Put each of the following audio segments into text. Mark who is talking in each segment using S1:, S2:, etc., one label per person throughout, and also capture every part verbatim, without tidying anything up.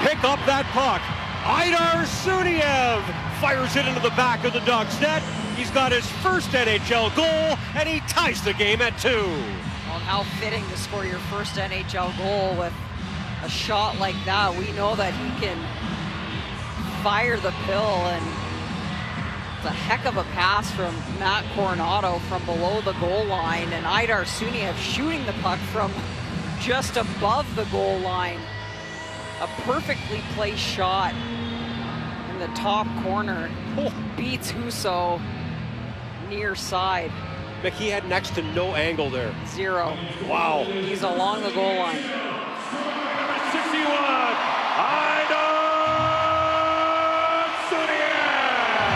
S1: pick up that puck. Aidar Suniev fires it into the back of the Ducks net. He's got his first N H L goal, and he ties the game at two.
S2: Well, how fitting to score your first N H L goal with a shot like that. We know that he can fire the pill, and it's a heck of a pass from Matt Coronado from below the goal line, and Aidar Suniev shooting the puck from just above the goal line. A perfectly placed shot in the top corner. Oh, beats Husso near side.
S1: Mick, he had next to no angle there.
S2: Zero.
S1: Wow.
S2: He's along the goal line.
S3: Number sixty-one, Aidar Suniev.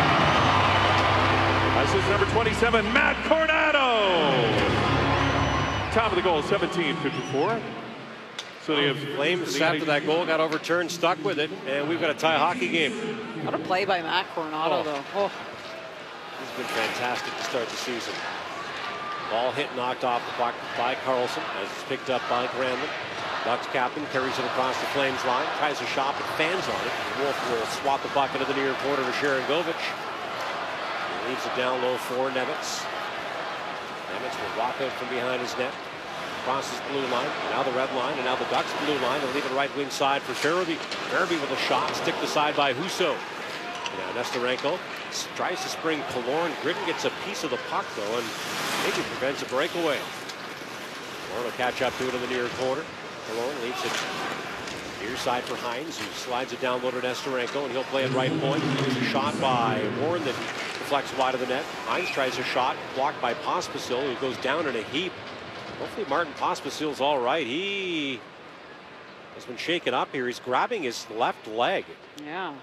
S3: This is number twenty-seven, Matt Coronado. Top of the goal, seventeen fifty-four. Suniev.
S1: Flames after that goal got overturned, stuck with it, and we've got a tie hockey game.
S2: What a play by Matt Coronado,
S1: Oh.
S2: though. Oh.
S1: He's been fantastic to start the season. Ball hit, knocked off the puck by Carlson as it's picked up by Granlund. Ducks captain carries it across the Flames line, tries a shot, but fans on it. Wolf will swat the puck into the near corner to Sharon Govich. He leaves it down low for Nemitz. Nemitz will walk out from behind his net. Crosses blue line, now the red line, and now the Ducks blue line. They'll leave it right wing side for Farabee. Farabee with a shot, stick the side by Husso. Now Nesterenko tries to spring Killorn. Gritton gets a piece of the puck though, and maybe prevents a breakaway. Killorn will catch up to it in the near corner. Killorn leaves it near side for Hines, who slides it down low to Nesterenko, and he'll play it right point. There's a shot by Warren that deflects wide of the net. Hines tries a shot, blocked by Pospisil, who goes down in a heap. Hopefully Martin Pospisil's all right. He has been shaken up here. He's grabbing his left leg.
S2: Yeah.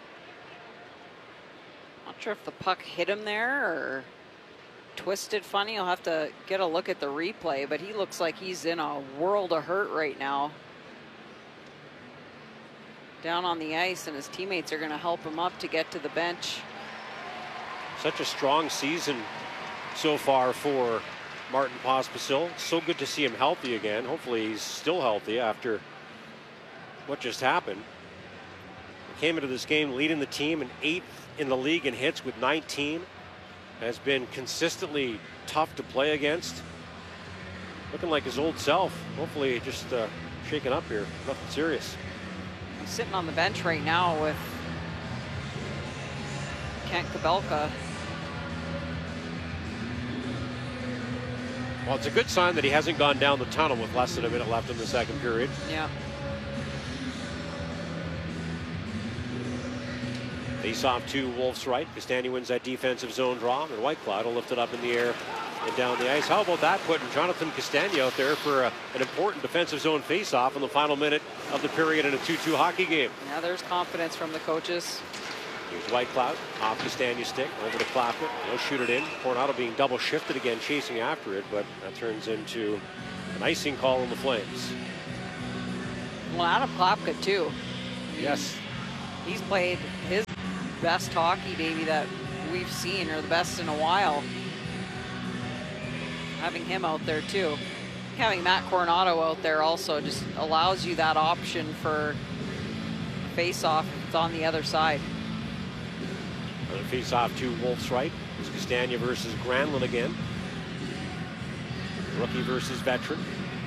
S2: Not sure if the puck hit him there or twisted funny. I'll have to get a look at the replay, but he looks like he's in a world of hurt right now. Down on the ice, and his teammates are going to help him up to get to the bench.
S1: Such a strong season so far for Martin Pospisil. So good to see him healthy again. Hopefully he's still healthy after what just happened. He came into this game leading the team and eighth in the league in hits with nineteen. Has been consistently tough to play against. Looking like his old self. Hopefully just uh, shaken up here. Nothing serious.
S2: He's sitting on the bench right now with Kent Kabelka.
S1: Well, it's a good sign that he hasn't gone down the tunnel with less than a minute left in the second period.
S2: Yeah.
S1: Face off to Wolf's right. Castagna wins that defensive zone draw, and Whitecloud will lift it up in the air and down the ice. How about that, putting Jonathan Castagna out there for a, an important defensive zone face-off in the final minute of the period in a two two hockey game.
S2: Yeah, there's confidence from the coaches.
S1: Here's Whitecloud off Castagna's stick over to Clapper. He'll shoot it in. Coronado being double shifted again, chasing after it, but that turns into an icing call on the Flames.
S2: Well, Adam Klapka too.
S1: Yes.
S2: He's played his best hockey, maybe, that we've seen, or the best in a while. Having him out there too. Having Matt Coronado out there also just allows you that option for face-off if it's on the other side.
S1: Another face-off to Wolf's right. It's Castagna versus Granlund again. Rookie versus veteran.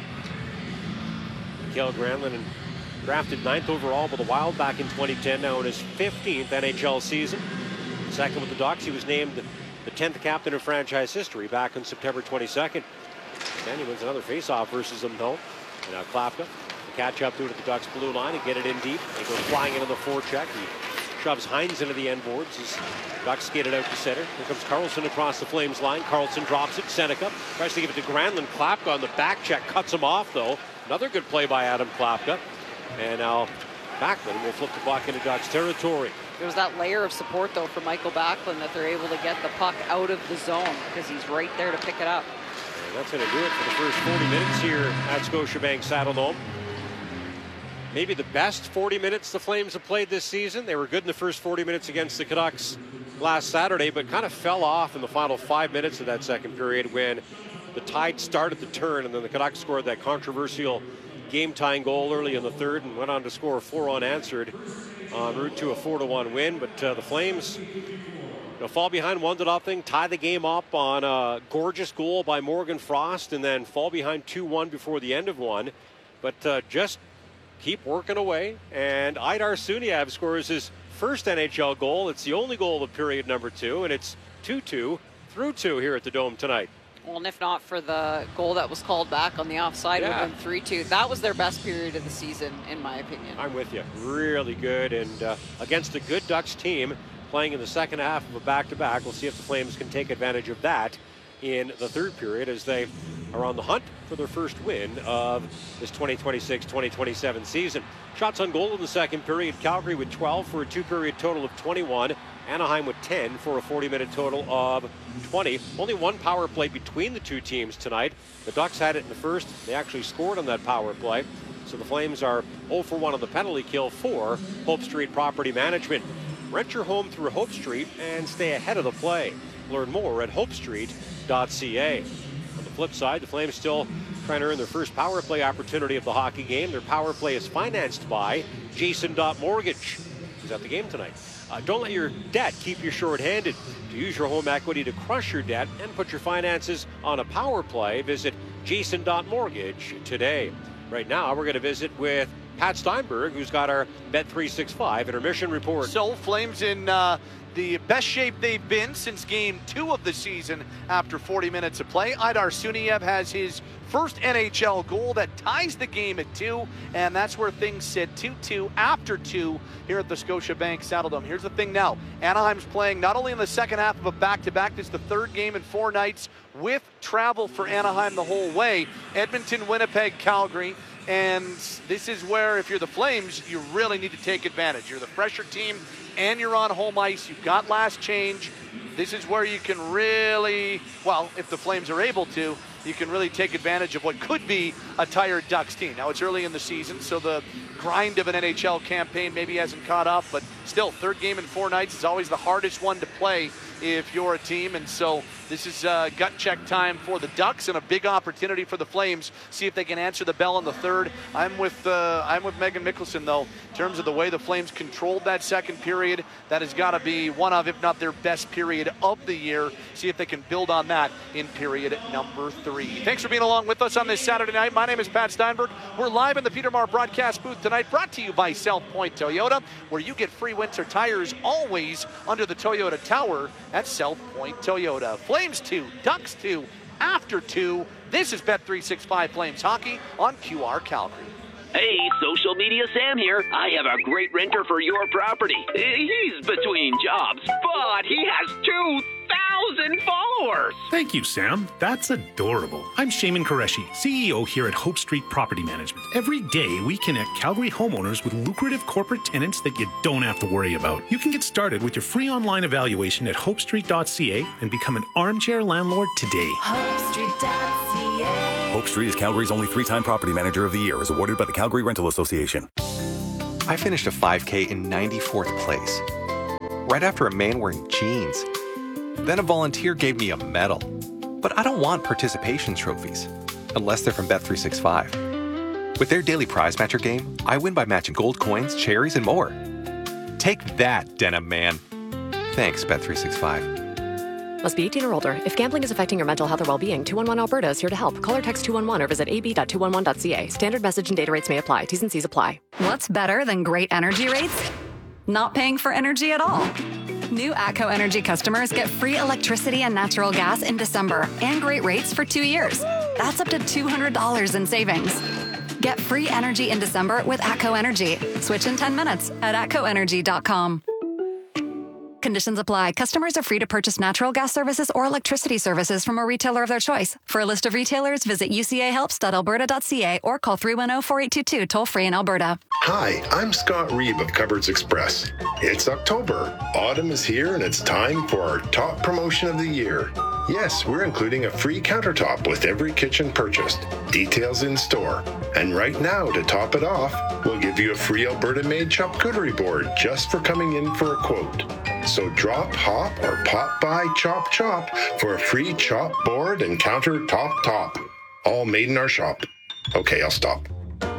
S1: Mikael Granlund, and drafted ninth overall by the Wild back in twenty ten, now in his fifteenth N H L season. Second with the Ducks, he was named the tenth captain of franchise history back on September twenty-second. Castagna wins another face-off versus him though. And now Klapka, the catch up to it at the Ducks blue line and get it in deep. They go flying into the forecheck. He shoves Hines into the end boards as Ducks skated out to center. Here comes Carlson across the Flames line. Carlson drops it. Seneca tries to give it to Granlund. Klapka on the back check cuts him off though. Another good play by Adam Klapka. And now Backlund will flip the puck into Ducks territory.
S2: There's that layer of support though for Michael Backlund that they're able to get the puck out of the zone because he's right there to pick it up.
S1: And that's going to do it for the first forty minutes here at Scotiabank Saddledome. Maybe the best forty minutes the Flames have played this season. They were good in the first forty minutes against the Canucks last Saturday, but kind of fell off in the final five minutes of that second period when the tide started to turn, and then the Canucks scored that controversial game-tying goal early in the third and went on to score four unanswered en route to a four to one win. But uh, the Flames you know, fall behind one to nothing, tie the game up on a gorgeous goal by Morgan Frost, and then fall behind two one before the end of one. But uh, just keep working away. And Aidar Suniev scores his first N H L goal. It's the only goal of period number two, and it's two two through two here at the Dome tonight.
S2: Well, and if not for the goal that was called back on the offside,
S1: Yeah.
S2: it would have been three two. That was their best period of the season, in my opinion.
S1: I'm with you. Really good. And uh, against a good Ducks team playing in the second half of a back-to-back. We'll see if the Flames can take advantage of that in the third period as they are on the hunt for their first win of this twenty twenty-six twenty twenty-seven season. Shots on goal in the second period. Calgary with twelve for a two-period total of twenty-one. Anaheim with ten for a forty-minute total of twenty. Only one power play between the two teams tonight. The Ducks had it in the first. They actually scored on that power play. So the Flames are oh for one on the penalty kill for Hope Street Property Management. Rent your home through Hope Street and stay ahead of the play. Learn more at hope street dot c a. On the flip side, the Flames still trying to earn their first power play opportunity of the hockey game. Their power play is financed by Jason Mortgage, who's at the game tonight. Uh, don't let your debt keep you short-handed. To use your home equity to crush your debt and put your finances on a power play, visit jason Mortgage today. Right now, we're going to visit with Pat Steinberg, who's got our Bet three sixty-five intermission report.
S4: So, Flames in uh, the best shape they've been since game two of the season after forty minutes of play. Aidar Suniev has his first N H L goal that ties the game at two, and that's where things sit two two after two here at the Scotiabank Saddledome. Here's the thing now. Anaheim's playing not only in the second half of a back-to-back, this is the third game in four nights with travel for Anaheim the whole way. Edmonton, Winnipeg, Calgary. And this is where, if you're the Flames, you really need to take advantage. You're the fresher team, and you're on home ice. You've got last change. This is where you can really, well, if the Flames are able to, you can really take advantage of what could be a tired Ducks team. Now, it's early in the season, so the grind of an N H L campaign maybe hasn't caught up, but still, third game in four nights is always the hardest one to play if you're a team, and so this is uh, gut check time for the Ducks and a big opportunity for the Flames. See if they can answer the bell in the third. I'm with uh, I'm with Megan Mickelson, though, in terms of the way the Flames controlled that second period. That has got to be one of, if not their best period of the year. See if they can build on that in period number three. Thanks for being along with us on this Saturday night. My name is Pat Steinberg. We're live in the Peter Maher broadcast booth tonight, brought to you by South Point Toyota, where you get free winter tires always under the Toyota Tower at South Point Toyota. Flames two, Ducks two, after two. This is Bet three sixty-five Flames Hockey on Q R Calgary.
S5: Hey, Social Media Sam here. I have a great renter for your property. He's between jobs, but he has two thousand followers.
S6: Thank you, Sam. That's adorable. I'm Shaman Qureshi, C E O here at Hope Street Property Management. Every day, we connect Calgary homeowners with lucrative corporate tenants that you don't have to worry about. You can get started with your free online evaluation at hope street dot c a and become an armchair landlord today.
S7: hope street dot c a.
S8: Hope Street is Calgary's only three-time Property Manager of the Year, as awarded by the Calgary Rental Association.
S9: I finished a five K in ninety-fourth place, right after a man wearing jeans. Then a volunteer gave me a medal. But I don't want participation trophies, unless they're from Bet three sixty-five. With their daily prize matcher game, I win by matching gold coins, cherries, and more. Take that, Denim Man. Thanks, Bet three sixty-five.
S10: Must be eighteen or older. If gambling is affecting your mental health or well-being, two one one Alberta is here to help. Call or text two one one or visit a b dot two one one dot c a. Standard message and data rates may apply. T's and C's apply.
S11: What's better than great energy rates? Not paying for energy at all. New ATCO Energy customers get free electricity and natural gas in December and great rates for two years. That's up to two hundred dollars in savings. Get free energy in December with ATCO Energy. Switch in ten minutes at atco energy dot com. Conditions apply. Customers are free to purchase natural gas services or electricity services from a retailer of their choice. For a list of retailers, visit u c a helps dot alberta dot c a or call three one zero, four eight two two, toll-free in Alberta.
S12: Hi, I'm Scott Reeb of Cupboards Express. It's October. Autumn is here and it's time for our top promotion of the year. Yes, we're including a free countertop with every kitchen purchased. Details in store. And right now, to top it off, we'll give you a free Alberta-made charcuterie board just for coming in for a quote. So drop, hop, or pop by Chop Chop for a free chop board and countertop top. All made in our shop. Okay, I'll stop.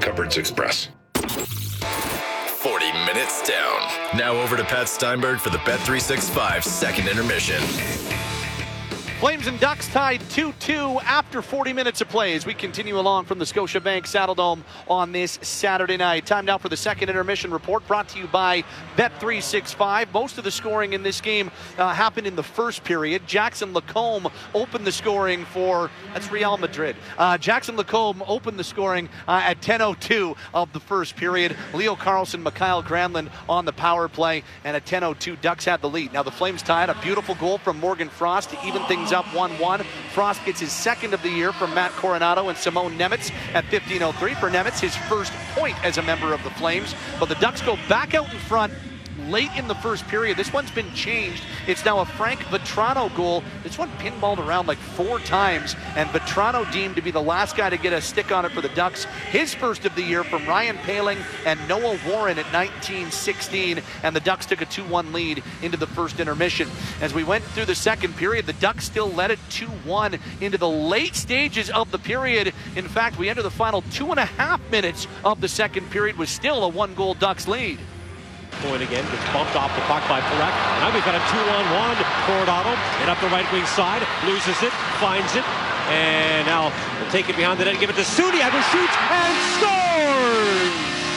S12: Cupboards Express.
S13: forty minutes down. Now over to Pat Steinberg for the Bet three sixty-five second intermission.
S4: Flames and Ducks tied two two after forty minutes of play as we continue along from the Scotiabank Saddledome on this Saturday night. Time now for the second intermission report brought to you by Bet three sixty-five. Most of the scoring in this game uh, happened in the first period. Jackson Lacombe opened the scoring for, that's Real Madrid. Uh, Jackson Lacombe opened the scoring uh, at ten oh two of the first period. Leo Carlson, Mikhail Granlund on the power play, and at ten oh two, Ducks had the lead. Now the Flames tied. A beautiful goal from Morgan Frost to even things up one one. Frost gets his second of the year from Matt Coronado and Simone Nemitz at fifteen oh three. For Nemitz, his first point as a member of the Flames. But the Ducks go back out in front late in the first period. This one's been changed. It's now a Frank Vetrano goal. This one pinballed around like four times, and Vetrano deemed to be the last guy to get a stick on it for the Ducks. His first of the year from Ryan Poehling and Noah Warren at nineteen sixteen, and the Ducks took a two one lead into the first intermission. As we went through the second period, the Ducks still led it two one into the late stages of the period. In fact, we enter the final two and a half minutes of the second period with still a one-goal Ducks lead.
S1: Point again, gets bumped off the puck by Parekh. Now we've got a two on one. Coronado, and up the right wing side, loses it, finds it, and now we'll take it behind the net and give it to Suniev, who shoots and scores!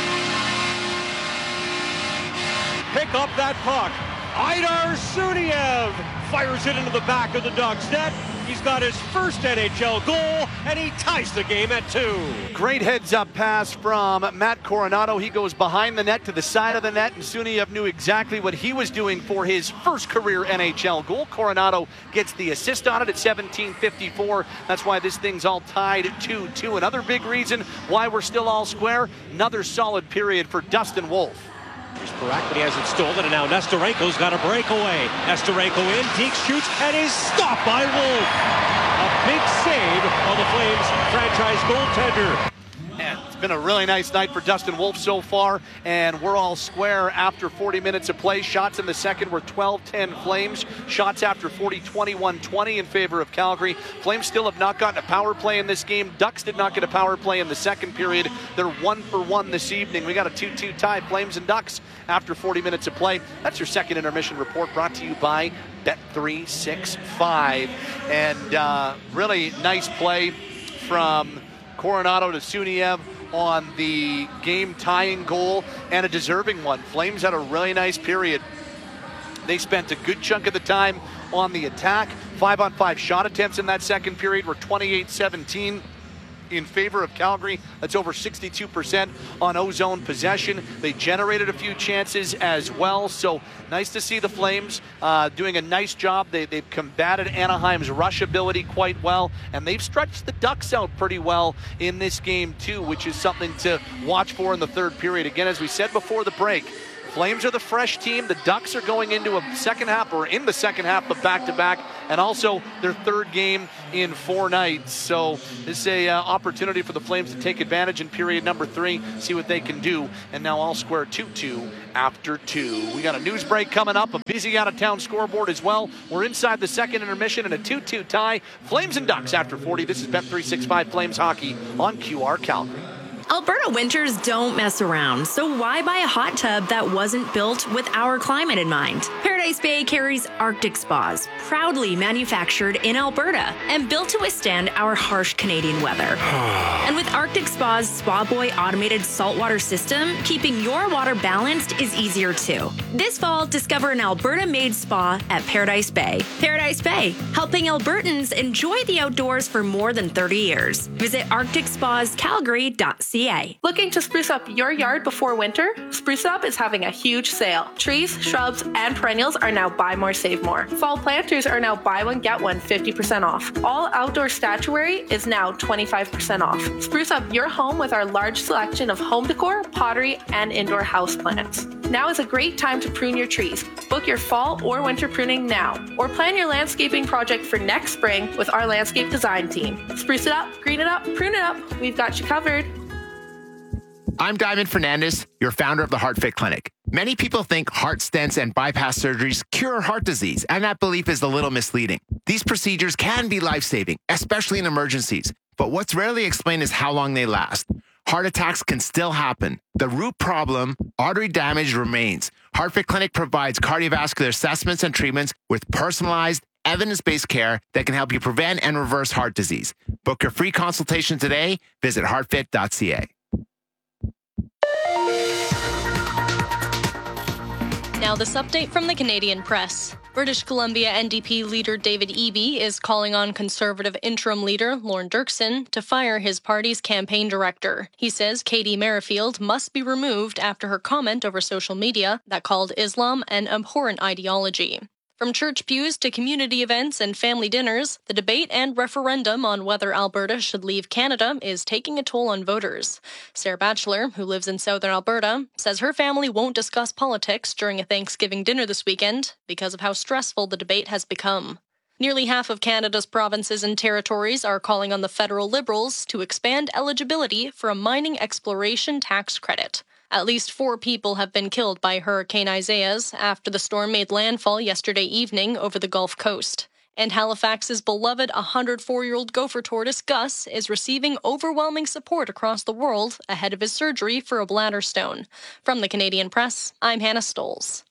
S1: Pick up that puck. Aidar Suniev fires it into the back of the Ducks net. He's got his first N H L goal, and he ties the game at two.
S4: Great heads-up pass from Matt Coronado. He goes behind the net to the side of the net, and Suniev knew exactly what he was doing for his first career N H L goal. Coronado gets the assist on it at seventeen fifty-four. That's why this thing's all tied at two two. Another big reason why we're still all square, another solid period for Dustin Wolf.
S1: Here's Parekh, but he has it stolen, and now Nestorenko's got a breakaway. Nestorenko in, Deke shoots, and is stopped by Wolf. A big save on the Flames franchise goaltender.
S4: And it's been a really nice night for Dustin Wolf so far, and we're all square after forty minutes of play. Shots in the second were twelve ten Flames. Shots after forty, twenty-one twenty in favor of Calgary. Flames still have not gotten a power play in this game. Ducks did not get a power play in the second period. They're one for one this evening. We got a two two tie, Flames and Ducks, after forty minutes of play. That's your second intermission report brought to you by Bet three sixty-five. And uh, really nice play from Coronado to Suniev on the game-tying goal, and a deserving one. Flames had a really nice period. They spent a good chunk of the time on the attack. Five-on-five shot attempts in that second period were twenty-eight seventeen in favor of Calgary. That's over sixty-two percent on O-zone possession. They generated a few chances as well, so nice to see the Flames uh, doing a nice job. They, they've combated Anaheim's rush ability quite well, and they've stretched the Ducks out pretty well in this game too, which is something to watch for in the third period. Again, as we said before the break, Flames are the fresh team. The Ducks are going into a second half, or in the second half of back-to-back, and also their third game in four nights. So this is a uh, opportunity for the Flames to take advantage in period number three, see what they can do. And now all square two two after two. We got a news break coming up, a busy out-of-town scoreboard as well. We're inside the second intermission in a two two tie. Flames and Ducks after forty. This is Bet three sixty-five Flames Hockey on Q R Calgary.
S14: Alberta winters don't mess around, so why buy a hot tub that wasn't built with our climate in mind? Paradise Bay carries Arctic Spas, proudly manufactured in Alberta and built to withstand our harsh Canadian weather. And with Arctic Spa's Spa Boy automated saltwater system, keeping your water balanced is easier too. This fall, discover an Alberta-made spa at Paradise Bay. Paradise Bay, helping Albertans enjoy the outdoors for more than thirty years. Visit arctic spas calgary dot c a.
S15: Looking to spruce up your yard before winter? Spruce Up is having a huge sale. Trees, shrubs, and perennials are now buy more, save more. Fall planters are now buy one, get one fifty percent off. All outdoor statuary is now twenty-five percent off. Spruce up your home with our large selection of home decor, pottery, and indoor houseplants. Now is a great time to prune your trees. Book your fall or winter pruning now, or plan your landscaping project for next spring with our landscape design team. Spruce it up, green it up, prune it up. We've got you covered.
S16: I'm Diamond Fernandez, your founder of the HeartFit Clinic. Many people think heart stents and bypass surgeries cure heart disease, and that belief is a little misleading. These procedures can be life-saving, especially in emergencies, but what's rarely explained is how long they last. heart attacks can still happen. The root problem, artery damage, remains. HeartFit Clinic provides cardiovascular assessments and treatments with personalized, evidence-based care that can help you prevent and reverse heart disease. Book your free consultation today. Visit heart fit dot c a.
S17: Now this update from the Canadian Press. British Columbia N D P leader David Eby is calling on Conservative interim leader Lorne Dirksen to fire his party's campaign director. He says Katie Merrifield must be removed after her comment over social media that called Islam an abhorrent ideology. From church pews to community events and family dinners, the debate and referendum on whether Alberta should leave Canada is taking a toll on voters. Sarah Batchelor, who lives in southern Alberta, says her family won't discuss politics during a Thanksgiving dinner this weekend because of how stressful the debate has become. Nearly half of Canada's provinces and territories are calling on the federal Liberals to expand eligibility for a mining exploration tax credit. At least four people have been killed by Hurricane Isaias after the storm made landfall yesterday evening over the Gulf Coast. And Halifax's beloved one hundred four-year-old gopher tortoise Gus is receiving overwhelming support across the world ahead of his surgery for a bladder stone. From the Canadian Press, I'm Hannah Stolz.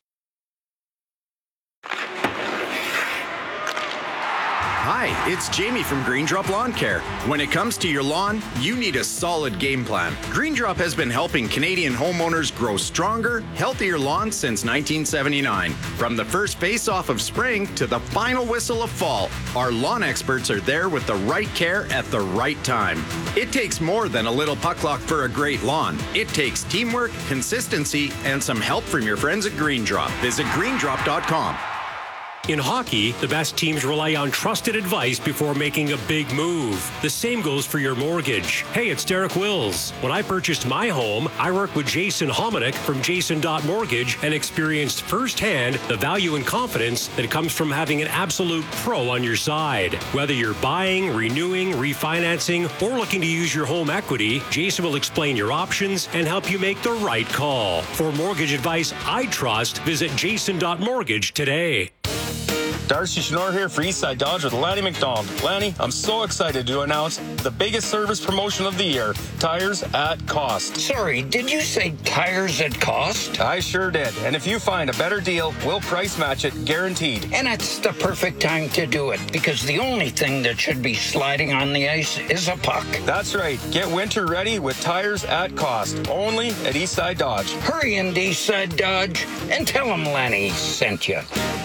S18: Hi, it's Jamie from Green Drop Lawn Care. When it comes to your lawn, you need a solid game plan. Green Drop has been helping Canadian homeowners grow stronger, healthier lawns since nineteen seventy-nine. From the first face-off of spring to the final whistle of fall, our lawn experts are there with the right care at the right time. It takes more than a little puck luck for a great lawn. It takes teamwork, consistency, and some help from your friends at Green Drop. Visit green drop dot com.
S19: In hockey, the best teams rely on trusted advice before making a big move. The same goes for your mortgage. Hey, it's Derek Wills. When I purchased my home, I worked with Jason Hominick from Jason dot Mortgage and experienced firsthand the value and confidence that comes from having an absolute pro on your side. Whether you're buying, renewing, refinancing, or looking to use your home equity, Jason will explain your options and help you make the right call. For mortgage advice I trust, visit Jason dot Mortgage today.
S20: Darcy Schnorr here for Eastside Dodge with Lanny McDonald. Lanny, I'm so excited to announce the biggest service promotion of the year, tires at cost.
S21: Sorry, did you say tires at cost?
S20: I sure did. And if you find a better deal, we'll price match it, guaranteed.
S21: And it's the perfect time to do it, because the only thing that should be sliding on the ice is a puck.
S20: That's right. Get winter ready with tires at cost, only at Eastside Dodge.
S21: Hurry into Eastside Dodge and tell them Lanny sent you.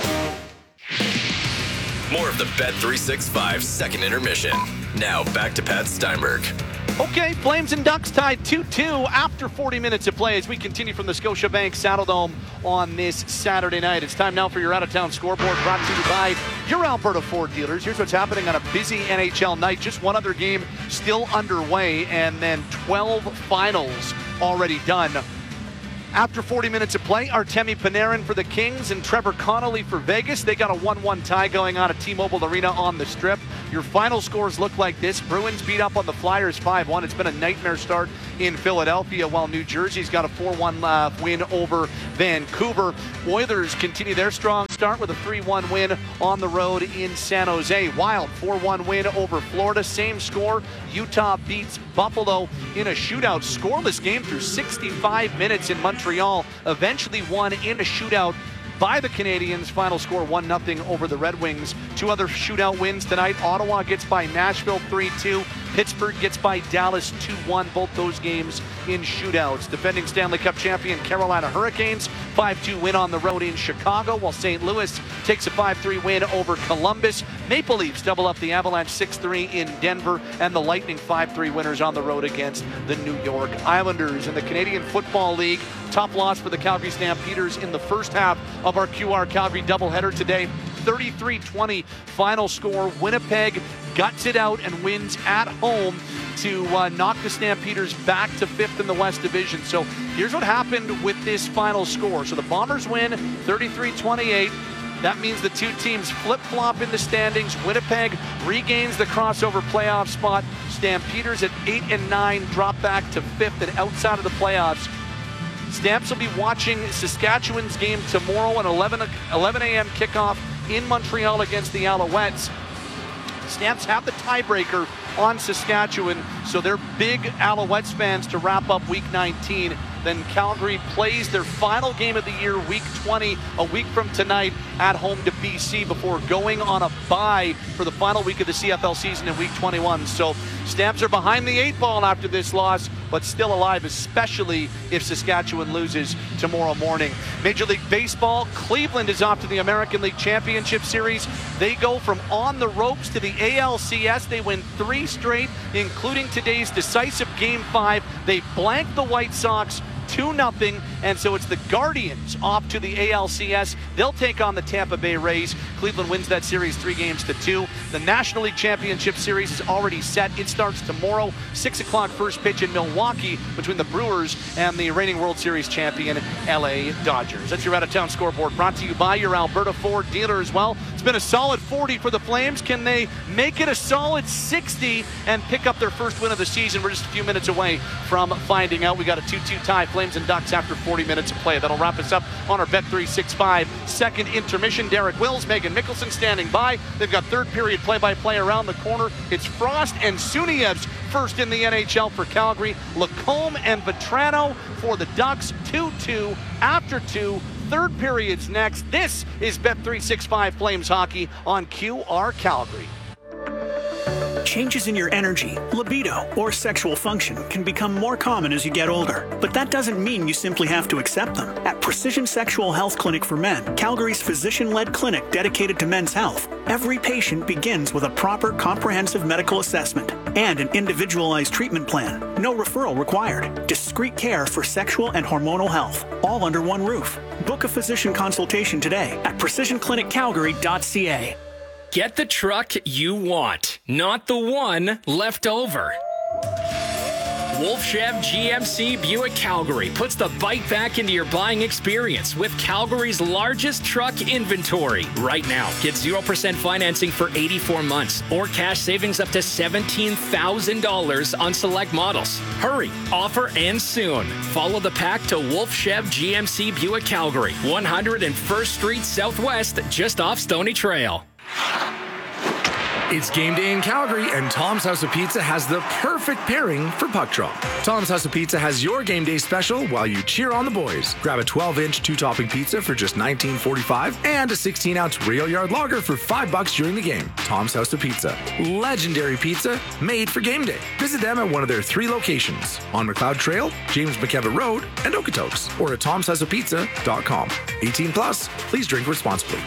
S13: More of the Bet three sixty-five second intermission. Now back to Pat Steinberg.
S4: Okay, Flames and Ducks tied two two after forty minutes of play as we continue from the Scotiabank Saddledome on this Saturday night. It's time now for your out-of-town scoreboard, brought to you by your Alberta Ford dealers. Here's what's happening on a busy N H L night. Just one other game still underway, and then twelve finals already done. After forty minutes of play, Artemi Panarin for the Kings and Trevor Connolly for Vegas. They got a one one tie going on at T-Mobile Arena on the Strip. Your final scores look like this. Bruins beat up on the Flyers five one. It's been a nightmare start in Philadelphia, while New Jersey's got a four one uh, win over Vancouver. Oilers continue their strong start with a three one win on the road in San Jose. Wild four one win over Florida. Same score. Utah beats Buffalo in a shootout. Scoreless game through sixty-five minutes in Montreal. Eventually won in a shootout by the Canadiens. Final score one nothing over the Red Wings. Two other shootout wins tonight. Ottawa gets by Nashville three two. Pittsburgh gets by Dallas two one. Both those games in shootouts. Defending Stanley Cup champion Carolina Hurricanes five two win on the road in Chicago, while Saint Louis takes a five three win over Columbus. Maple Leafs double up the Avalanche six three in Denver, and the Lightning five three winners on the road against the New York Islanders. In the Canadian Football League, top loss for the Calgary Stampeders in the first half of our Q R Calgary doubleheader today. thirty-three twenty final score. Winnipeg guts it out and wins at home to uh, knock the Stampeders back to fifth in the West Division. So here's what happened with this final score. So the Bombers win thirty-three twenty-eight. That means the two teams flip-flop in the standings. Winnipeg regains the crossover playoff spot. Stampeders at eight and nine drop back to fifth and outside of the playoffs. Stamps will be watching Saskatchewan's game tomorrow, an eleven a.m. kickoff in Montreal against the Alouettes. Stamps have the tiebreaker on Saskatchewan. So they're big Alouettes fans to wrap up week nineteen. Then Calgary plays their final game of the year, week twenty, a week from tonight at home to B C before going on a bye for the final week of the C F L season in week twenty-one. So Stamps are behind the eight ball after this loss, but still alive, especially if Saskatchewan loses tomorrow morning. Major League Baseball, Cleveland is off to the American League Championship Series. They go from on the ropes to the A L C S. They win three straight, including today's decisive Game five. They blank the White Sox two nothing, and so it's the Guardians off to the A L C S. They'll take on the Tampa Bay Rays. Cleveland wins that series three games to two. The National League Championship Series is already set. It starts tomorrow, six o'clock first pitch in Milwaukee between the Brewers and the reigning World Series champion L A Dodgers. That's your out-of-town scoreboard, brought to you by your Alberta Ford dealer as well. It's been a solid forty for the Flames. Can they make it a solid sixty and pick up their first win of the season? We're just a few minutes away from finding out. We got a two two tie, Flames and Ducks, after forty minutes of play. That'll wrap us up on our Bet three sixty-five second intermission. Derek Wills, Megan Mickelson standing by. They've got third period play-by-play around the corner. It's Frost and Suniev's first in the N H L for Calgary. Lacombe and Vetrano for the Ducks. two two after two. Third period's next. This is Bet three sixty-five Flames Hockey on Q R Calgary.
S3: Changes in your energy, libido, or sexual function can become more common as you get older, but that doesn't mean you simply have to accept them. At Precision Sexual Health Clinic for Men, Calgary's physician-led clinic dedicated to men's health, every patient begins with a proper comprehensive medical assessment and an individualized treatment plan. No referral required. Discreet care for sexual and hormonal health, all under one roof. Book a physician consultation today at precision clinic calgary dot c a.
S22: Get the truck you want, not the one left over. Wolf Chev G M C Buick Calgary puts the bike back into your buying experience with Calgary's largest truck inventory. Right now, get zero percent financing for eighty-four months or cash savings up to seventeen thousand dollars on select models. Hurry, offer ends soon. Follow the pack to Wolf Chev G M C Buick Calgary, one hundred first Street Southwest, just off Stony Trail.
S23: It's game day in Calgary, and Tom's House of Pizza has the perfect pairing for puck drop. Tom's House of Pizza has your game day special while you cheer on the boys. Grab a twelve inch two-topping pizza for just nineteen forty-five and a sixteen ounce Real Yard Lager for five bucks during the game. Tom's House of Pizza. Legendary pizza made for game day. Visit them at one of their three locations on McLeod Trail, James McKevitt Road, and Okotoks, or at toms house of pizza dot com. eighteen plus, please drink responsibly.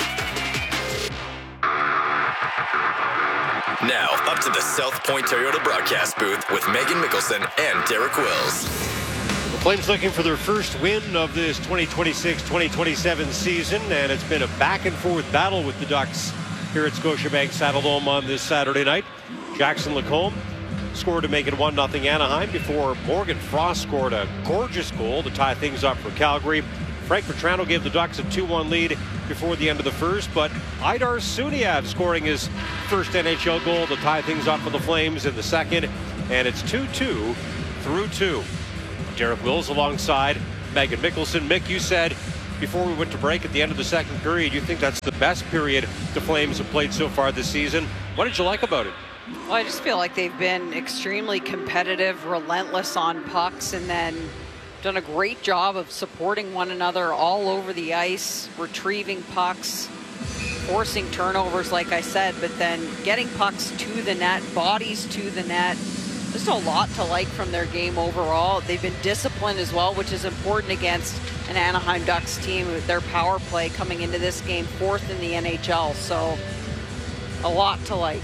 S13: Now, up to the South Point Toyota broadcast booth with Megan Mickelson and Derek Wills.
S1: The Flames looking for their first win of this twenty twenty-six twenty twenty-seven season, and it's been a back-and-forth battle with the Ducks here at Scotiabank Saddledome on this Saturday night. Jackson Lacombe scored to make it one nothing Anaheim before Morgan Frost scored a gorgeous goal to tie things up for Calgary. Frank Vetrano gave the Ducks a two one lead before the end of the first, but Aidar Suniev scoring his first N H L goal to tie things up for the Flames in the second, and it's two two through two. Derek Wills alongside Megan Mickelson. Mick, you said before we went to break at the end of the second period, you think that's the best period the Flames have played so far this season. What did you like about it?
S2: Well, I just feel like they've been extremely competitive, relentless on pucks, and then done a great job of supporting one another all over the ice, retrieving pucks, forcing turnovers, like I said, but then getting pucks to the net, bodies to the net. There's a lot to like from their game overall. They've been disciplined as well, which is important against an Anaheim Ducks team with their power play coming into this game fourth in the N H L. So a lot to like.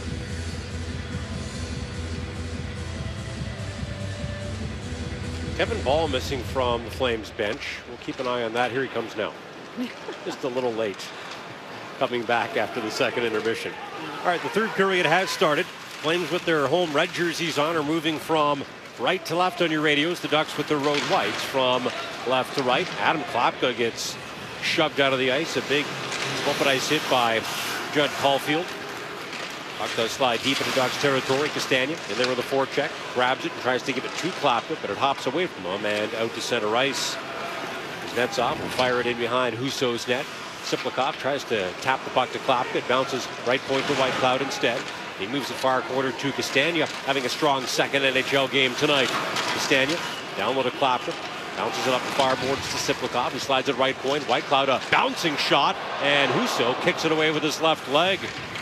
S1: Kevin Ball missing from the Flames bench. We'll keep an eye on that. Here he comes now. Just a little late coming back after the second intermission. All right, the third period has started. Flames with their home red jerseys on are moving from right to left on your radios. The Ducks with their road whites from left to right. Adam Klapka gets shoved out of the ice. A big open ice hit by Judd Caulfield. Puck does slide deep into Ducks territory. Castagna in there with a forecheck, grabs it and tries to give it to Klapka, but it hops away from him and out to center ice. Kuznetsov will fire it in behind Husso's net. Siplikov tries to tap the puck to Klapka. It bounces right point to White Cloud instead. He moves the far corner to Castagna, having a strong second N H L game tonight. Castagna down low to Clapton. Bounces it up the far boards to Siplikov. He slides it right point. Whitecloud a bouncing shot, and Husso kicks it away with his left leg.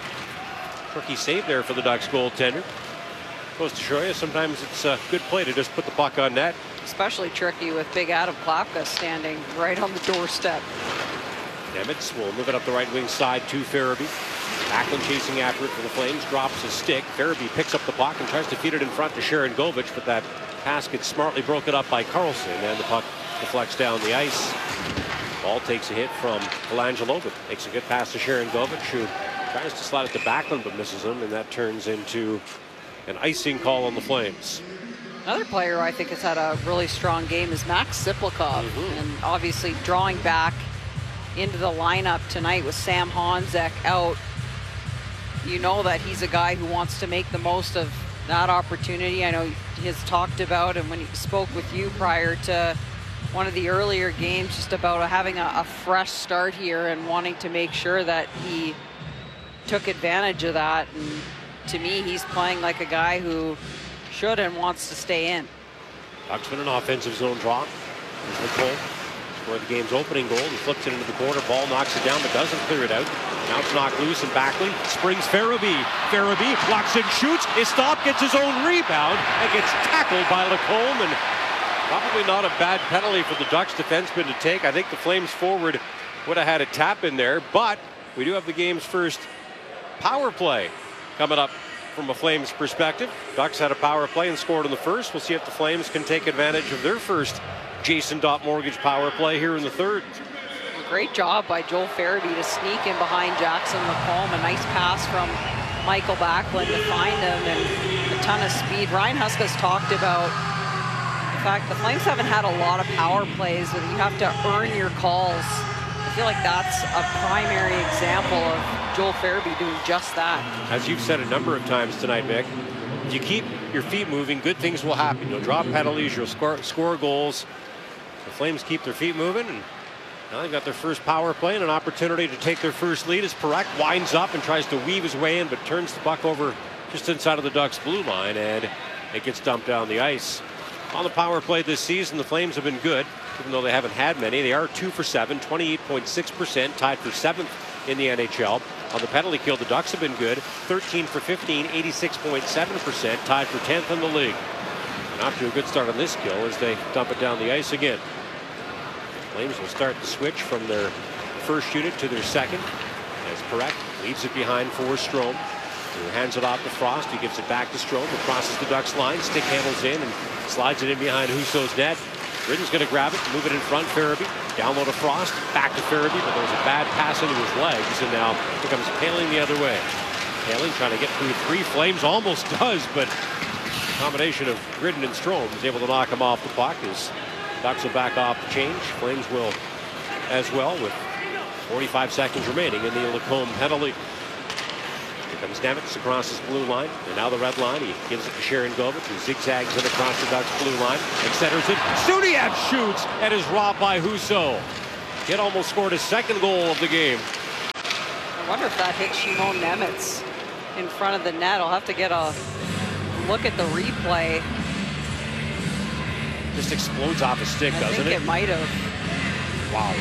S1: Tricky save there for the Ducks goaltender. Goes to show you sometimes it's a good play to just put the puck on net.
S2: Especially tricky with big Adam Klapka standing right on the doorstep.
S1: Nemitz will move it up the right wing side to Farabee. Backlund chasing after it for the Flames, drops his stick. Farabee picks up the puck and tries to feed it in front to Sharon Govich, but that pass gets smartly broken up by Carlson, and the puck deflects down the ice. Ball takes a hit from Colangelo, but makes a good pass to Sharon Govich, who tries to slide it to Backlund, but misses him, and that turns into an icing call on the Flames.
S2: Another player I think has had a really strong game is Max Siplikov,
S1: Mm-hmm.
S2: and obviously drawing back into the lineup tonight with Sam Honzek out. You know that he's a guy who wants to make the most of that opportunity. I know he has talked about, and when he spoke with you prior to one of the earlier games, just about having a, a fresh start here and wanting to make sure that he took advantage of that. And to me, he's playing like a guy who should and wants to stay in.
S1: Ducks win an offensive zone draw. Here's Nicole. Scored the game's opening goal. He flips it into the corner. Ball knocks it down, but doesn't clear it out. Now it's knocked loose, and Backlund springs Farabee. Farabee blocks and shoots. His stop, gets his own rebound, and gets tackled by Lacombe. And probably not a bad penalty for the Ducks defenseman to take. I think the Flames forward would have had a tap in there, but we do have the game's first power play coming up from a Flames perspective. Ducks had a power play and scored in the first. We'll see if the Flames can take advantage of their first Jason Dot Mortgage power play here in the third.
S2: A great job by Joel Farabee to sneak in behind Jackson Lacombe. A nice pass from Michael Backlund to find him, and a ton of speed. Ryan Huska's talked about the fact the Flames haven't had a lot of power plays, but you have to earn your calls. I feel like that's a primary example of Joel Farabee doing just that.
S1: As you've said a number of times tonight, Mick, if you keep your feet moving, good things will happen. You'll drop penalties, you'll score, score goals. The Flames keep their feet moving, and now they've got their first power play and an opportunity to take their first lead as Parekh winds up and tries to weave his way in, but turns the puck over just inside of the Ducks' blue line, and it gets dumped down the ice. On the power play this season, the Flames have been good, even though they haven't had many. They are two for seven, twenty-eight point six percent, tied for seventh in the N H L. On the penalty kill, the Ducks have been good, thirteen for fifteen, eighty-six point seven percent, tied for tenth in the league. And off to a good start on this kill as they dump it down the ice again. Flames will start to switch from their first unit to their second as Parekh leaves it behind for Strome, who hands it off to Frost. He gives it back to Strome, who crosses the Ducks line, stick handles in and slides it in behind Husso's net. Britton's going to grab it, move it in front. Farabee down low to Frost, back to Farabee, but there's a bad pass into his legs, and now here comes Poehling the other way. Poehling trying to get through three. Flames almost does, but a combination of Britton and Strome is able to knock him off the puck as Ducks will back off the change. Flames will as well with forty-five seconds remaining in the Lacombe penalty. Here comes Nemitz across his blue line, and now the red line. He gives it to Sharon Govich, who zigzags it across the Ducks' blue line and centers it. Suniev shoots and is robbed by Husso. Kid almost scored his second goal of the game.
S2: I wonder if that hit Shimon Nemitz in front of the net. I'll have to get a look at the replay.
S1: Just explodes off his stick,
S2: I
S1: doesn't
S2: think
S1: it?
S2: it might have.
S1: Wow.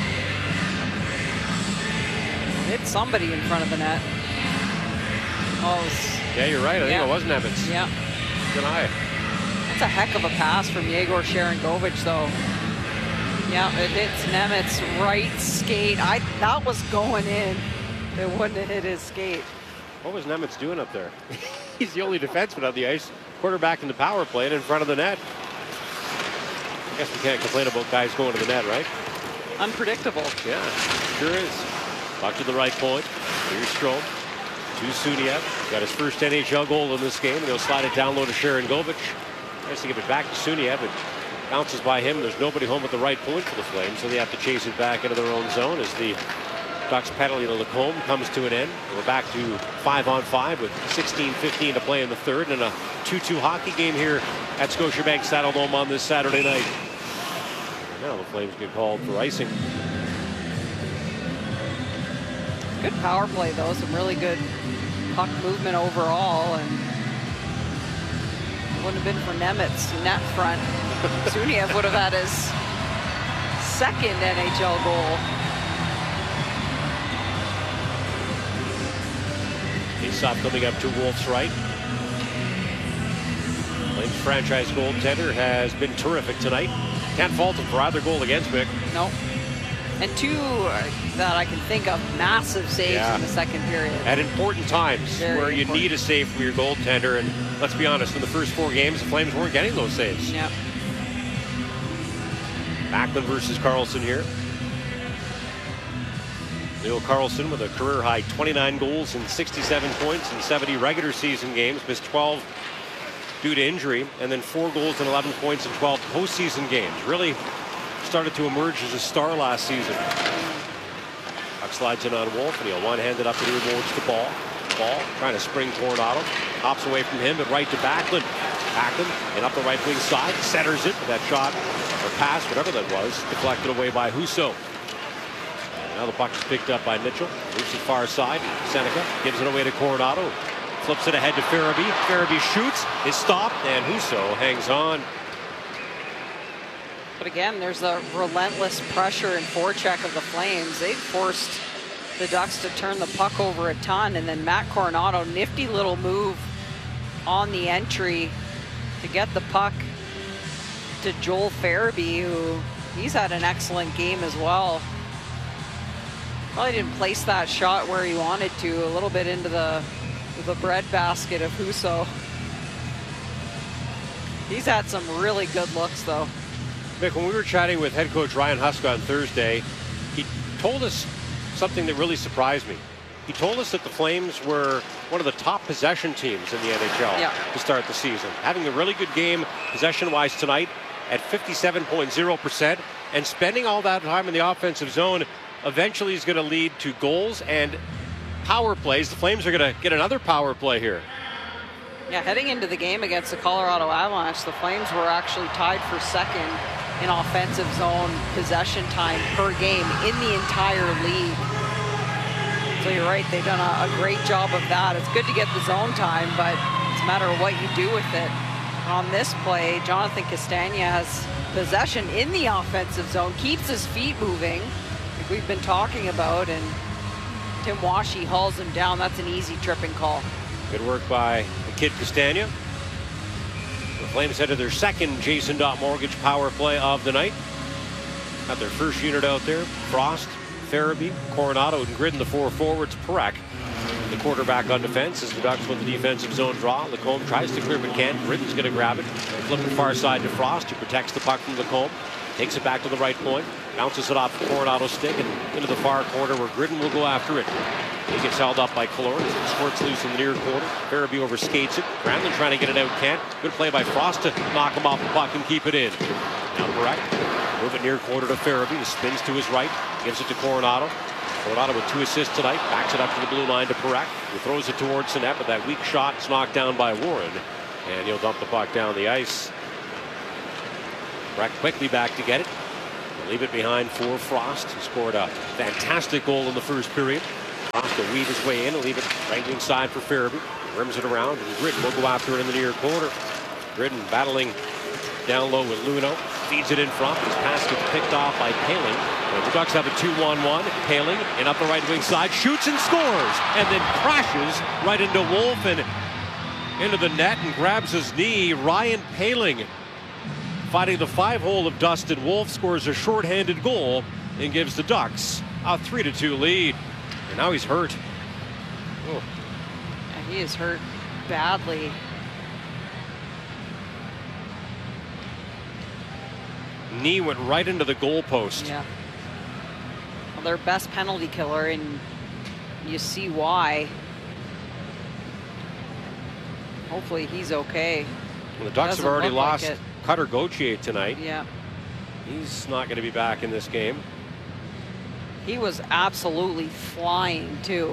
S2: Hit somebody in front of the net. Oh, it was,
S1: Yeah, you're right. I
S2: yeah.
S1: think it was Nemitz.
S2: Yeah.
S1: Good eye.
S2: That's a heck of a pass from Yegor Sharangovich, though. Yeah, it hits Nemitz right skate. I that was going in. It wouldn't have hit his skate.
S1: What was Nemitz doing up there? He's the only defenseman on the ice. Quarterback in the power play and in front of the net. I guess we can't complain about guys going to the net, right?
S2: Unpredictable.
S1: Yeah, sure is. Back to the right point. Here's Strome. To Suniev. Got his first N H L goal in this game, and he'll slide it down low to Sharon Govich. Tries to give it back to Suniev. It bounces by him. There's nobody home at the right point for the Flames, so they have to chase it back into their own zone as the Ducks penalty to Lacombe comes to an end. We're back to five on five with sixteen fifteen to play in the third, and a two two hockey game here at Scotiabank Saddledome on this Saturday night. Now the Flames get called for icing.
S2: Good power play, though. Some really good puck movement overall, and it wouldn't have been for Nemet's net front. Suniev would have had his second N H L goal.
S1: Faceoff coming up to Wolf's right. Flames franchise goaltender has been terrific tonight. Can't fault him for either goal against Mick.
S2: No. And two that I can think of, massive saves
S1: Yeah.
S2: in the second period.
S1: At important times
S2: Very
S1: where you
S2: important.
S1: need a save from your goaltender. And let's be honest, in the first four games, the Flames weren't getting those saves.
S2: Yeah.
S1: Backlund versus Carlson here. Leo Carlson with a career high twenty-nine goals and sixty-seven points in seventy regular season games, missed twelve due to injury, and then four goals and eleven points in twelve postseason games. Really started to emerge as a star last season. Puck slides in on Wolf, and he'll one-handed up and towards the ball. Ball trying to spring Coronado. Hops away from him, but right to Backlund. Backlund and up the right wing side, centers it with that shot or pass, whatever that was, deflected away by Husso. Now the puck is picked up by Mitchell. Moves it far side. Seneca gives it away to Coronado. Flips it ahead to Farabee. Farabee shoots, is stopped, and Husso hangs on.
S2: But again, there's the relentless pressure and forecheck of the Flames. They forced the Ducks to turn the puck over a ton, and then Matt Coronado, nifty little move on the entry to get the puck to Joel Farabee, who he's had an excellent game as well. Probably didn't place that shot where he wanted to, a little bit into the the breadbasket of Husso. He's had some really good looks, though.
S1: Mick, when we were chatting with head coach Ryan Huska on Thursday, he told us something that really surprised me. He told us that the Flames were one of the top possession teams in the N H L
S2: Yeah.
S1: to start the season. Having a really good game possession-wise tonight at fifty-seven point zero percent, and spending all that time in the offensive zone eventually is going to lead to goals and power plays. The Flames are going to get another power play here.
S2: Yeah, heading into the game against the Colorado Avalanche, the Flames were actually tied for second in offensive zone possession time per game in the entire league. So you're right, they've done a, a great job of that. It's good to get the zone time, but it's a matter of what you do with it. On this play, Jonathan Castagna has possession in the offensive zone, keeps his feet moving, like we've been talking about, and Tim Washi hauls him down. That's an easy tripping call.
S1: Good work by the kid Castagna. The Flames head to their second Jason Dot Mortgage power play of the night. Got their first unit out there. Frost, Farabee, Coronado, and Gridden, the four forwards. Parak, the quarterback on defense, as the Ducks with the defensive zone draw. Lacombe tries to clear but can't. Gridden's going to grab it. Flip it far side to Frost, who protects the puck from Lacombe. Takes it back to the right point. Bounces it off Coronado's stick and into the far corner where Gridden will go after it. He gets held up by Killorn. Squirts loose in the near corner. Farabee overskates it. Granlund trying to get it out, can't. Good play by Frost to knock him off the puck and keep it in. Now Parak. Move it near quarter to Farabee. He spins to his right. Gives it to Coronado. Coronado with two assists tonight. Backs it up to the blue line to Parak. He throws it towards the net, but that weak shot is knocked down by Warren. And he'll dump the puck down the ice. Parak quickly back to get it. Leave it behind for Frost. He scored a fantastic goal in the first period. Frost will weave his way in and leave it right wing side for Farabee. Rims it around, and Gridden will go after it in the near corner. Gridden battling down low with Luno. Feeds it in front. His pass gets picked off by Paling. And the Ducks have a two one one. Paling and up the right wing side. Shoots and scores. And then crashes right into Wolf and into the net and grabs his knee. Ryan Paling, fighting the five hole of Dustin Wolf, scores a shorthanded goal and gives the Ducks a three to two lead. And now he's hurt. Oh.
S2: Yeah, he is hurt badly.
S1: Knee went right into the goalpost.
S2: Yeah. Well, their best penalty killer, and you see why. Hopefully he's okay.
S1: Well, the Ducks have
S2: Doesn't
S1: already
S2: look like
S1: lost
S2: it.
S1: Cutter Gauthier tonight.
S2: Yeah.
S1: He's not going to be back in this game.
S2: He was absolutely flying too.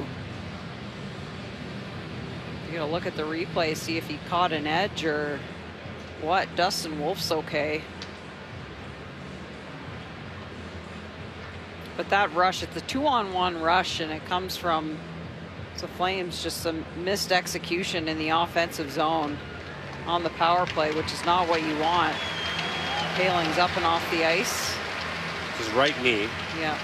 S2: You gotta look at the replay, see if he caught an edge or what. Dustin Wolf's okay. But that rush, it's a two on one rush, and it comes from So Flames just some missed execution in the offensive zone on the power play, which is not what you want. Paling's up and off the ice.
S1: His right knee.
S2: Yeah.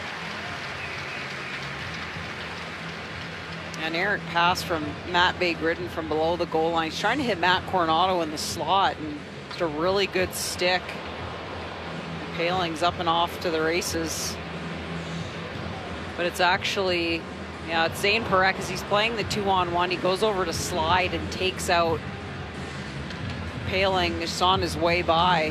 S2: An errant pass from Matt Bay-Gridden from below the goal line. He's trying to hit Matt Coronado in the slot, and it's a really good stick. And Paling's up and off to the races. But it's actually, yeah, it's Zane Parekh as he's playing the two-on-one. He goes over to slide and takes out Paling just on his way by.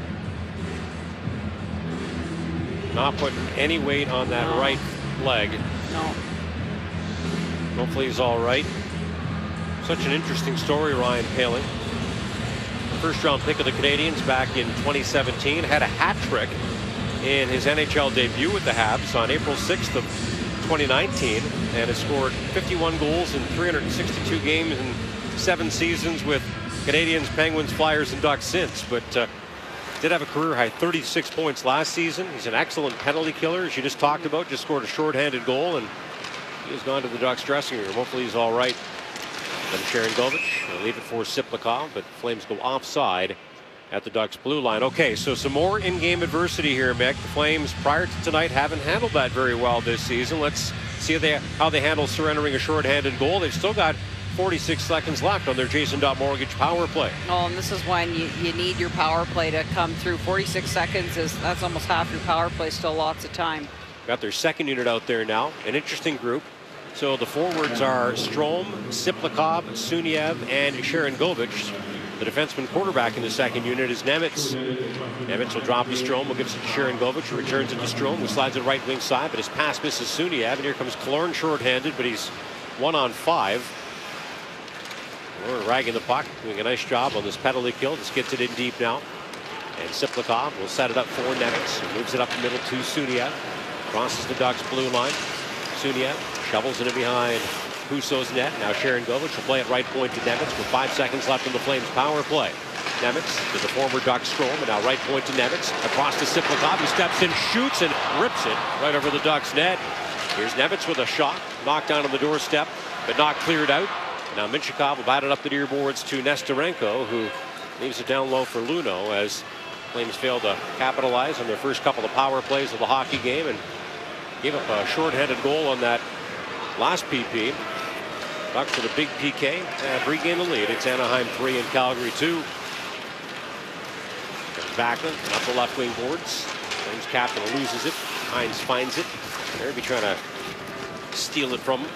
S1: Not putting any weight on that
S2: No.
S1: right leg.
S2: No.
S1: Hopefully he's all right. Such an interesting story, Ryan Paling. First round pick of the Canadiens back in twenty seventeen. Had a hat trick in his N H L debut with the Habs on April sixth of twenty nineteen. And has scored fifty-one goals in three hundred sixty-two games in seven seasons with Canadiens, Penguins, Flyers, and Ducks since. But uh, did have a career high thirty-six points last season. He's an excellent penalty killer, as you just talked about. Just scored a shorthanded goal, and he has gone to the Ducks dressing room. Hopefully he's all right. Then Sharon Govich will leave it for Siplikov, but Flames go offside at the Ducks blue line. Okay, so some more in-game adversity here, Mick. The Flames, prior to tonight, haven't handled that very well this season. Let's see how they, how they handle surrendering a shorthanded goal. They've still got forty-six seconds left on their Jason Dot Mortgage power play.
S2: Oh, and this is when you, you need your power play to come through. forty-six seconds is that's almost half your power play. Still lots of time.
S1: Got their second unit out there now. An interesting group. So the forwards are Strome, Siplikov, Suniev, and Sharon Govich. The defenseman quarterback in the second unit is Nemitz. Nemitz will drop to Strome, will give it to Sharon Govich, who returns it to Strome, who slides it right wing side, but his pass misses Suniev, and here comes Killorn shorthanded, but he's one on five. We're ragging the puck, doing a nice job on this penalty kill. Just gets it in deep now. And Siplikov will set it up for Nemitz, who moves it up the middle to Suniev. Crosses the Ducks blue line. Suniev shovels it in behind Husso's net. Now Sharon Govich will play it right point to Nemitz with five seconds left in the Flames power play. Nemitz to the former Duck Strome, and now right point to Nemitz. Across to Siplikov, who steps in, shoots, and rips it right over the Ducks net. Here's Nemitz with a shot, knocked down on the doorstep, but not cleared out. Now Minchikov will bat it up the near boards to Nesterenko, who leaves it down low for Luno as Flames fail to capitalize on their first couple of power plays of the hockey game and gave up a short-handed goal on that last P P. Ducks with a big P K and regain the lead. It's Anaheim three and Calgary two. Backlund up the left wing boards. Flames captain loses it. Hines finds it. Irby trying to steal it from him.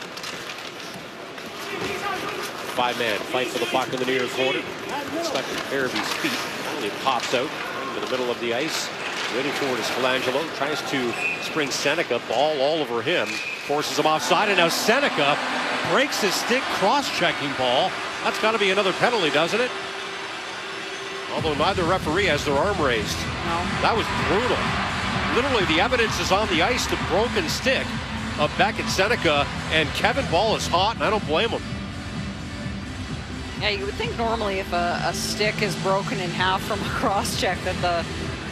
S1: Five-man fight for the puck in the near corner. Stuck at Irby's feet. Finally pops out into the middle of the ice. Waiting for it is Colangelo. Tries to spring Seneca. Ball all over him. Forces him offside. And now Seneca breaks his stick, cross-checking ball. That's got to be another penalty, doesn't it? Although neither referee has their arm raised.
S2: No.
S1: That was brutal. Literally, the evidence is on the ice. The broken stick of Beckett Seneca. And Kevin Ball is hot, and I don't blame him.
S2: Yeah, you would think normally if a, a stick is broken in half from a cross-check that the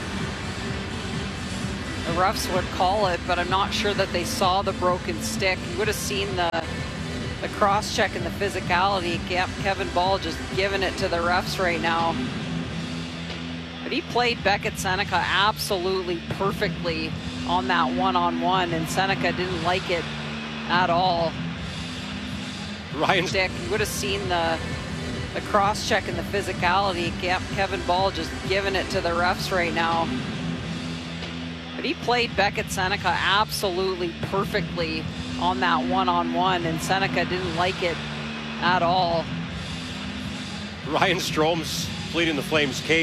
S2: The refs would call it, but I'm not sure that they saw the broken stick. You would have seen the the cross-check and the physicality. Kevin Ball just giving it to the refs right now. But he played Beckett Seneca absolutely perfectly on that one-on-one, and Seneca didn't like it at all.
S1: Ryan
S2: Stick. You would have seen the the cross-check and the physicality. Kevin Ball just giving it to the refs right now. But he played Beckett Seneca absolutely perfectly on that one-on-one, and Seneca didn't like it at all.
S1: Ryan Strome's pleading the Flames' case.